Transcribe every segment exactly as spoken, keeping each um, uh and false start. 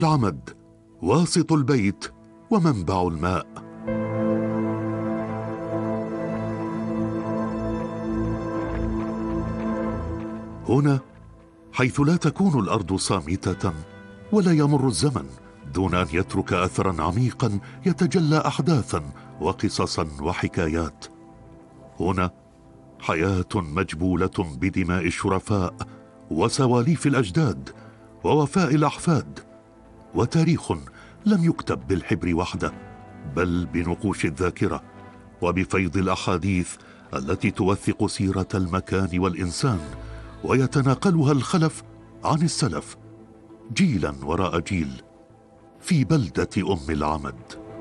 العمد واسط البيت ومنبع الماء. هنا حيث لا تكون الأرض صامتة ولا يمر الزمن دون أن يترك أثرا عميقا يتجلى أحداثا وقصصا وحكايات. هنا حياة مجبولة بدماء الشرفاء وسواليف الأجداد ووفاء الأحفاد، وتاريخ لم يكتب بالحبر وحده بل بنقوش الذاكرة وبفيض الأحاديث التي توثق سيرة المكان والإنسان ويتناقلها الخلف عن السلف جيلا وراء جيل في بلدة أم العمد.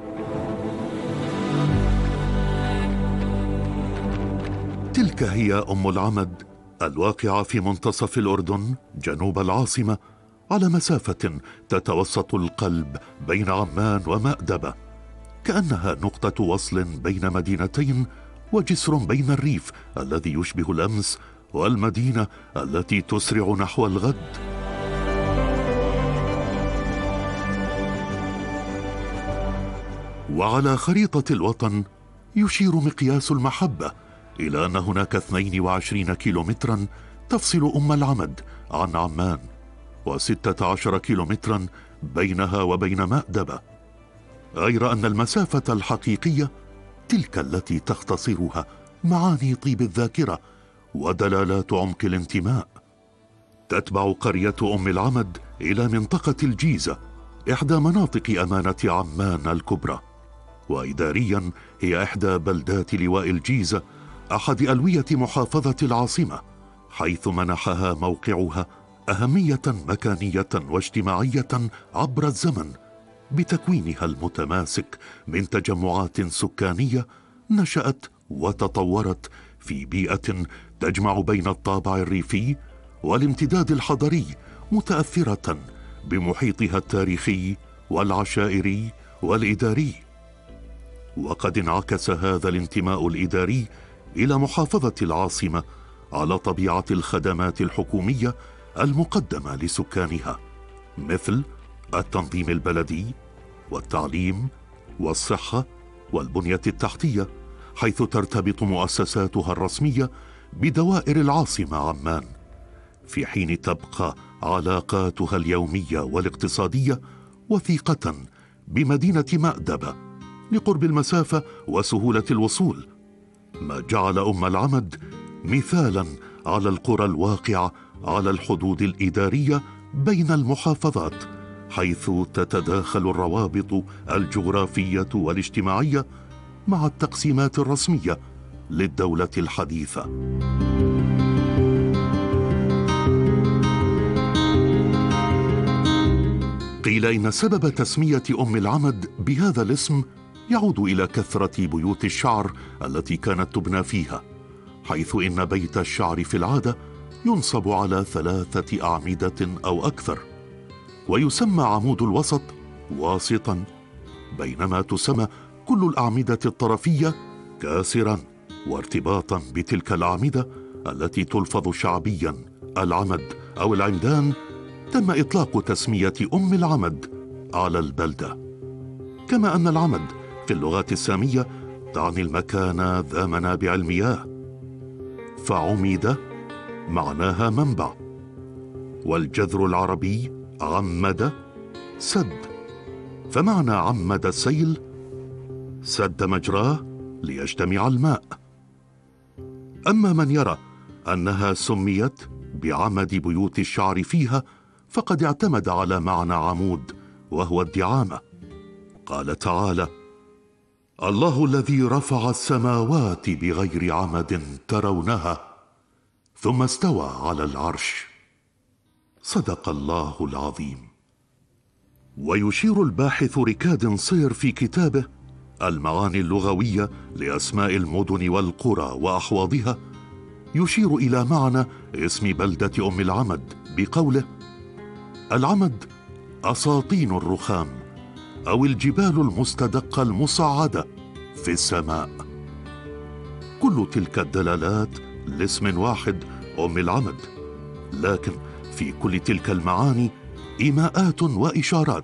تلك هي أم العمد الواقعة في منتصف الأردن جنوب العاصمة، على مسافة تتوسط القلب بين عمان ومأدبة، كأنها نقطة وصل بين مدينتين وجسر بين الريف الذي يشبه الأمس والمدينة التي تسرع نحو الغد. وعلى خريطة الوطن يشير مقياس المحبة إلى أن هناك اثنين وعشرين كيلومترا تفصل أم العمد عن عمان، وستة عشر كيلومترا بينها وبين مأدبة، غير أن المسافة الحقيقية تلك التي تختصرها معاني طيب الذاكرة ودلالات عمق الانتماء. تتبع قرية أم العمد إلى منطقة الجيزة، إحدى مناطق أمانة عمان الكبرى، وإداريا هي إحدى بلدات لواء الجيزة، أحد ألوية محافظة العاصمة، حيث منحها موقعها أهمية مكانية واجتماعية عبر الزمن بتكوينها المتماسك من تجمعات سكانية نشأت وتطورت في بيئة تجمع بين الطابع الريفي والامتداد الحضري، متأثرة بمحيطها التاريخي والعشائري والإداري. وقد انعكس هذا الانتماء الإداري إلى محافظة العاصمة على طبيعة الخدمات الحكومية المقدمة لسكانها، مثل التنظيم البلدي والتعليم والصحة والبنية التحتية، حيث ترتبط مؤسساتها الرسمية بدوائر العاصمة عمان، في حين تبقى علاقاتها اليومية والاقتصادية وثيقة بمدينة مأدبة لقرب المسافة وسهولة الوصول، ما جعل أم العمد مثالا على القرى الواقعة على الحدود الإدارية بين المحافظات، حيث تتداخل الروابط الجغرافية والاجتماعية مع التقسيمات الرسمية للدولة الحديثة. قيل إن سبب تسمية أم العمد بهذا الاسم يعود إلى كثرة بيوت الشعر التي كانت تبنى فيها، حيث إن بيت الشعر في العادة ينصب على ثلاثة أعمدة أو أكثر، ويسمى عمود الوسط واسطا، بينما تسمى كل الأعمدة الطرفية كاسرا، وارتباطا بتلك الأعمدة التي تلفظ شعبيا العمد أو العمدان تم إطلاق تسمية أم العمد على البلدة. كما أن العمد في اللغات السامية تعني المكان ذا منابع المياه، فعميدة معناها منبع، والجذر العربي عمد سد، فمعنى عمد السيل سد مجراه ليجتمع الماء. أما من يرى أنها سميت بعمد بيوت الشعر فيها فقد اعتمد على معنى عمود وهو الدعامة. قال تعالى: الله الذي رفع السماوات بغير عمد ترونها ثم استوى على العرش. صدق الله العظيم. ويشير الباحث ركاد صير في كتابه المعاني اللغوية لأسماء المدن والقرى وأحواضها، يشير إلى معنى اسم بلدة أم العمد بقوله: العمد أساطين الرخام أو الجبال المستدقة المصعدة في السماء. كل تلك الدلالات لاسم واحد أم العمد، لكن في كل تلك المعاني إيماءات وإشارات